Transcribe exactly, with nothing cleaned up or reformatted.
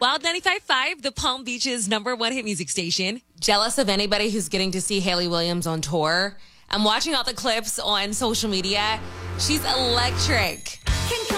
Wild ninety-five point five, the Palm Beach's number one hit music station. Jealous of anybody who's getting to see Hayley Williams on tour. I'm watching all the clips on social media. She's electric.